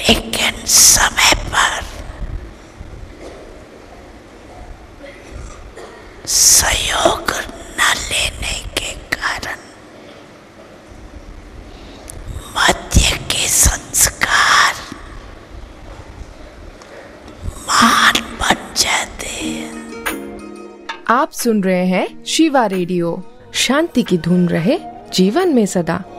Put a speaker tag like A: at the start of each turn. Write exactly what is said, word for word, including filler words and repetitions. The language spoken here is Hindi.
A: लेकिन समय पर सहयोग न लेने के कारण मध्य के संस्कार मान बन जाते हैं।
B: आप सुन रहे हैं शिवा रेडियो। शांति की धुन रहे जीवन में सदा।